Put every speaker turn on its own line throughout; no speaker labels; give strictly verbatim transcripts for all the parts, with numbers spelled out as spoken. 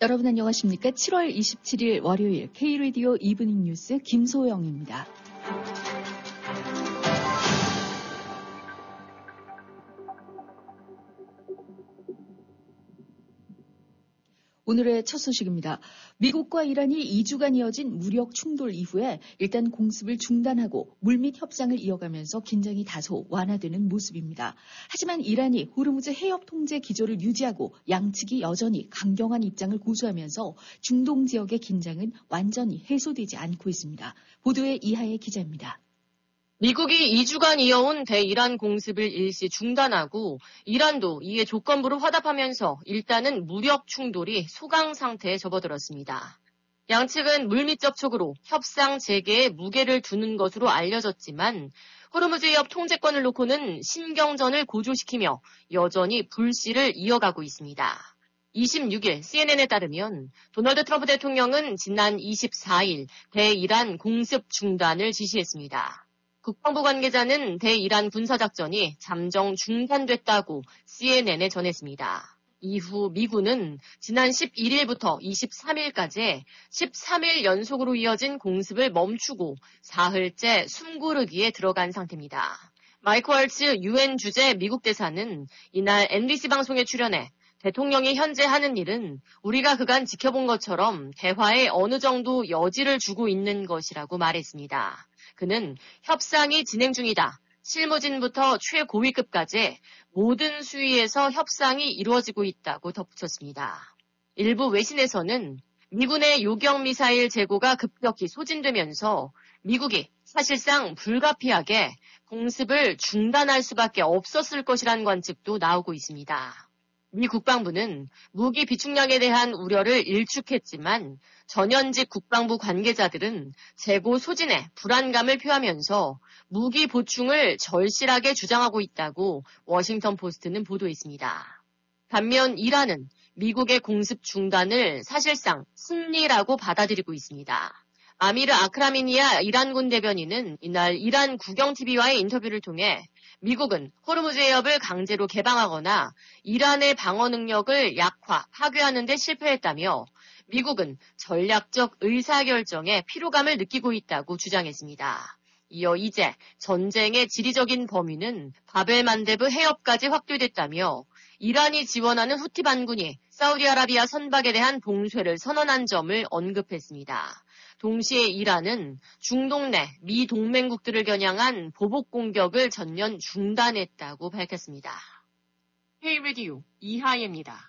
여러분 안녕하십니까? 칠월 이십칠일 월요일 K-라디오 이브닝 뉴스 김소영입니다. 오늘의 첫 소식입니다. 미국과 이란이 이 주간 이어진 무력 충돌 이후에 일단 공습을 중단하고 물밑 협상을 이어가면서 긴장이 다소 완화되는 모습입니다. 하지만 이란이 호르무즈 해협 통제 기조를 유지하고 양측이 여전히 강경한 입장을 고수하면서 중동 지역의 긴장은 완전히 해소되지 않고 있습니다. 보도에 이하의 기자입니다.
미국이 이 주간 이어온 대이란 공습을 일시 중단하고 이란도 이에 조건부로 화답하면서 일단은 무력 충돌이 소강 상태에 접어들었습니다. 양측은 물밑 접촉으로 협상 재개에 무게를 두는 것으로 알려졌지만 호르무즈 해협 통제권을 놓고는 신경전을 고조시키며 여전히 불씨를 이어가고 있습니다. 이십육일 씨엔엔에 따르면 도널드 트럼프 대통령은 지난 이십사일 대이란 공습 중단을 지시했습니다. 국방부 관계자는 대이란 군사작전이 잠정 중단됐다고 씨엔엔에 전했습니다. 이후 미군은 지난 십일일부터 이십삼일까지 십삼일 연속으로 이어진 공습을 멈추고 사흘째 숨고르기에 들어간 상태입니다. 마이크 월츠 유엔 주재 미국 대사는 이날 엠비씨 방송에 출연해 대통령이 현재 하는 일은 우리가 그간 지켜본 것처럼 대화에 어느 정도 여지를 주고 있는 것이라고 말했습니다. 그는 협상이 진행 중이다. 실무진부터 최고위급까지 모든 수위에서 협상이 이루어지고 있다고 덧붙였습니다. 일부 외신에서는 미군의 요격 미사일 재고가 급격히 소진되면서 미국이 사실상 불가피하게 공습을 중단할 수밖에 없었을 것이라는 관측도 나오고 있습니다. 미 국방부는 무기 비축량에 대한 우려를 일축했지만 전현직 국방부 관계자들은 재고 소진에 불안감을 표하면서 무기 보충을 절실하게 주장하고 있다고 워싱턴 포스트는 보도했습니다. 반면 이란은 미국의 공습 중단을 사실상 승리라고 받아들이고 있습니다. 아미르 아크라미니아 이란군 대변인은 이날 이란 국영티비와의 인터뷰를 통해 미국은 호르무즈 해협을 강제로 개방하거나 이란의 방어 능력을 약화, 파괴하는 데 실패했다며 미국은 전략적 의사결정에 피로감을 느끼고 있다고 주장했습니다. 이어 이제 전쟁의 지리적인 범위는 바벨만데브 해협까지 확대됐다며 이란이 지원하는 후티 반군이 사우디아라비아 선박에 대한 봉쇄를 선언한 점을 언급했습니다. 동시에 이란은 중동 내 미 동맹국들을 겨냥한 보복 공격을 전면 중단했다고 밝혔습니다. K-라디오 이하예입니다.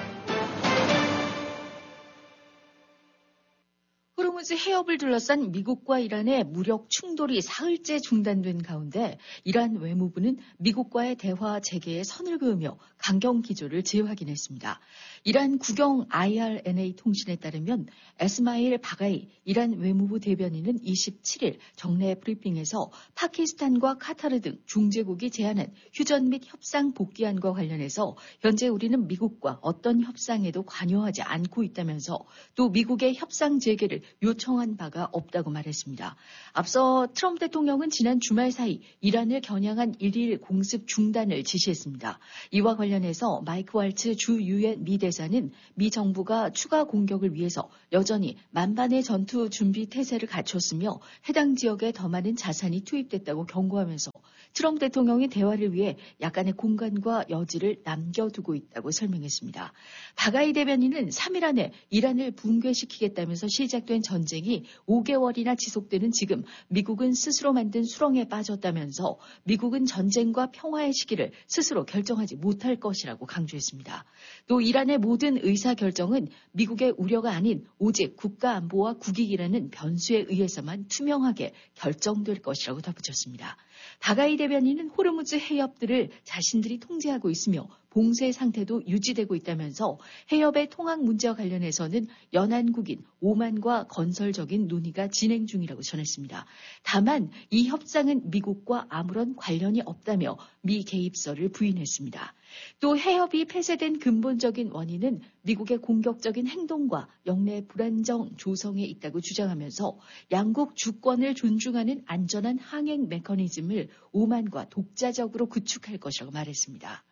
호르무즈 해협을 둘러싼 미국과 이란의 무력 충돌이 사흘째 중단된 가운데 이란 외무부는 미국과의 대화 재개에 선을 그으며 강경 기조를 재확인했습니다. 이란 국영 아이알엔에이 통신에 따르면 에스마일 바가이 이란 외무부 대변인은 이십칠일 정례 브리핑에서 파키스탄과 카타르 등 중재국이 제안한 휴전 및 협상 복귀안과 관련해서 현재 우리는 미국과 어떤 협상에도 관여하지 않고 있다면서 또 미국의 협상 재개를 요청한 바가 없다고 말했습니다. 앞서 트럼프 대통령은 지난 주말 사이 이란을 겨냥한 일일 공습 중단을 지시했습니다. 이와 관련해서 마이크 월츠 주 유엔 미 대사는 미 정부가 추가 공격을 위해서 여전히 만반의 전투 준비 태세를 갖췄으며 해당 지역에 더 많은 자산이 투입됐다고 경고하면서 트럼프 대통령이 대화를 위해 약간의 공간과 여지를 남겨두고 있다고 설명했습니다. 바가이 대변인은 삼일 안에 이란을 붕괴시키겠다면서 시작된 전쟁이 오개월이나 지속되는 지금 미국은 스스로 만든 수렁에 빠졌다면서 미국은 전쟁과 평화의 시기를 스스로 결정하지 못할 것이라고 강조했습니다. 또 이란의 모든 의사결정은 미국의 우려가 아닌 오직 국가안보와 국익이라는 변수에 의해서만 투명하게 결정될 것이라고 덧붙였습니다. 바가이 대변인은 호르무즈 해협들을 자신들이 통제하고 있으며 봉쇄 상태도 유지되고 있다면서 해협의 통항 문제와 관련해서는 연안국인 오만과 건설적인 논의가 진행 중이라고 전했습니다. 다만 이 협상은 미국과 아무런 관련이 없다며 미 개입설을 부인했습니다. 또 해협이 폐쇄된 근본적인 원인은 미국의 공격적인 행동과 영내 불안정 조성에 있다고 주장하면서 양국 주권을 존중하는 안전한 항행 메커니즘을 오만과 독자적으로 구축할 것이라고 말했습니다.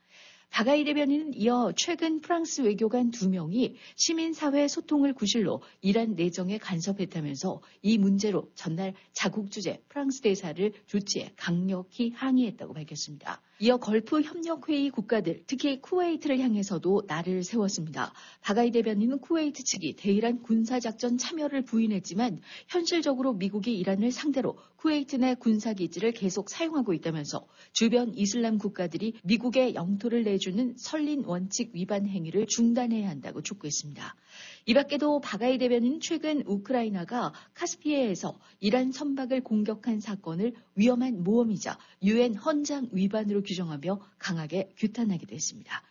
박아이 대변인은 이어 최근 프랑스 외교관 두 명이 시민사회 소통을 구실로 이란 내정에 간섭했다면서 이 문제로 전날 자국 주재 프랑스 대사를 조치해 강력히 항의했다고 밝혔습니다. 이어 걸프 협력회의 국가들, 특히 쿠웨이트를 향해서도 날을 세웠습니다. 박아이 대변인은 쿠웨이트 측이 대이란 군사작전 참여를 부인했지만 현실적으로 미국이 이란을 상대로 쿠웨이트 내 군사기지를 계속 사용하고 있다면서 주변 이슬람 국가들이 미국의 영토를 내주는 설린 원칙 위반 행위를 중단해야 한다고 촉구했습니다. 이 밖에도 박아이 대변인은 최근 우크라이나가 카스피해에서 이란 선박을 공격한 사건을 위험한 모험이자 유엔 헌장 위반으로 규정하며 강하게 규탄하기도 했습니다.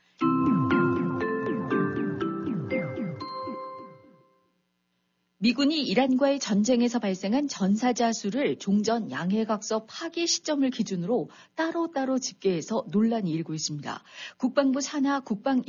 미군이 이란과의 전쟁에서 발생한 전사자 수를 종전 양해각서 파기 시점을 기준으로 따로따로 집계해서 논란이 일고 있습니다. 국방부 산하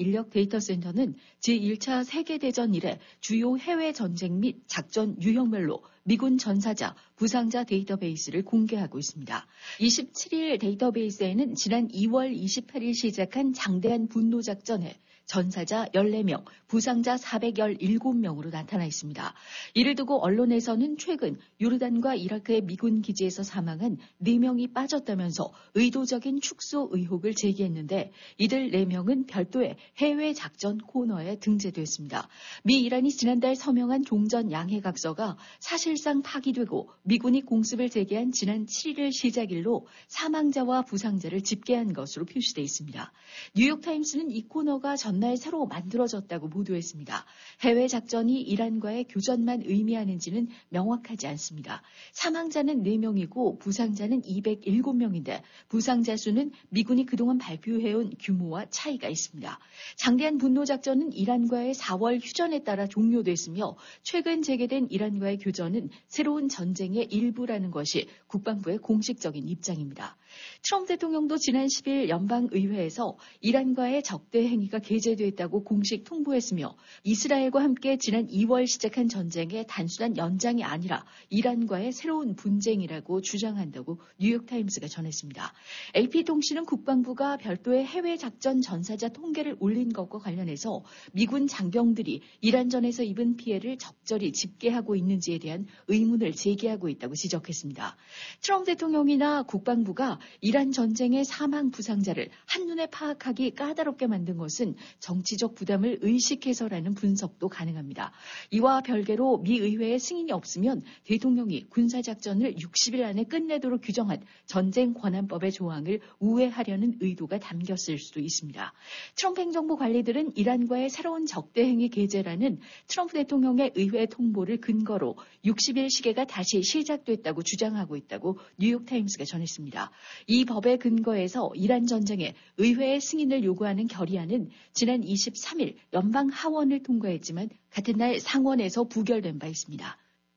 국방인력데이터센터는 제일 차 세계대전 이래 주요 해외 전쟁 및 작전 유형별로 미군 전사자, 부상자 데이터베이스를 공개하고 있습니다. 이십칠 일 데이터베이스에는 지난 이월 이십팔일 시작한 장대한 분노작전에 전사자 열네 명, 부상자 사백십칠 명으로 나타나 있습니다. 이를 두고 언론에서는 최근 요르단과 이라크의 미군 기지에서 사망한 네 명이 빠졌다면서 의도적인 축소 의혹을 제기했는데 이들 네 명은 별도의 해외 작전 코너에 등재됐습니다. 미 이란이 지난달 서명한 종전 양해각서가 사실상 파기되고 미군이 공습을 재개한 지난 칠일 시작일로 사망자와 부상자를 집계한 것으로 표시되어 있습니다. 뉴욕타임스는 이 코너가 전날 새로 만들어졌다고 보도했습니다. 해외 작전이 이란과의 교전만 의미하는지는 명확하지 않습니다. 사망자는 네 명이고 부상자는 이백칠 명인데 부상자 수는 미군이 그동안 발표해온 규모와 차이가 있습니다. 장대한 분노작전은 이란과의 사월 휴전에 따라 종료됐으며 최근 재개된 이란과의 교전은 새로운 전쟁의 일부라는 것이 국방부의 공식적인 입장입니다. 트럼프 대통령도 지난 십일 연방의회에서 이란과의 적대 행위가 게재됐다고 공식 통보했으며 이스라엘과 함께 지난 이월 시작한 전쟁의 단순한 연장이 아니라 이란과의 새로운 분쟁이라고 주장한다고 뉴욕타임스가 전했습니다. 에이피통신은 국방부가 별도의 해외 작전 전사자 통계를 올린 것과 관련해서 미군 장병들이 이란전에서 입은 피해를 적절히 집계하고 있는지에 대한 의문을 제기하고 있다고 지적했습니다. 트럼프 대통령이나 국방부가 이란 전쟁의 사망 부상자를 한눈에 파악하기 까다롭게 만든 것은 정치적 부담을 의식해서라는 분석도 가능합니다. 이와 별개로 미 의회의 승인이 없으면 대통령이 군사작전을 육십 일 안에 끝내도록 규정한 전쟁 권한법의 조항을 우회하려는 의도가 담겼을 수도 있습니다. 트럼프 행정부 관리들은 이란과의 새로운 적대 행위 게재라는 트럼프 대통령의 의회 통보를 근거로 육십 일 시계가 다시 시작됐다고 주장하고 있다고 뉴욕타임스가 전했습니다. 이 법의 근거에서 이란 전쟁에 의회의 승인을 요구하는 결의안은 지난 이십삼일 연방 하원을 통과했지만 같은 날 상원에서 부결된 바 있습니다.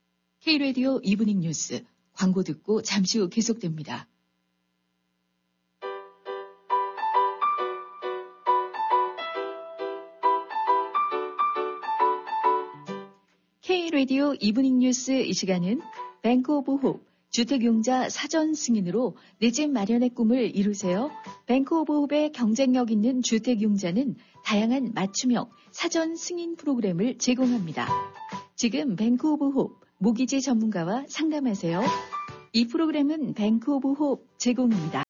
K-라디오 이브닝 뉴스 광고 듣고 잠시 후 계속됩니다. K-라디오 이브닝 뉴스 이 시간은 뱅크 오브 홉 주택융자 사전 승인으로 내 집 마련의 꿈을 이루세요. 뱅크 오브 홉의 경쟁력 있는 주택융자는 다양한 맞춤형 사전 승인 프로그램을 제공합니다. 지금 뱅크 오브 홉 모기지 전문가와 상담하세요. 이 프로그램은 뱅크 오브 홉 제공입니다.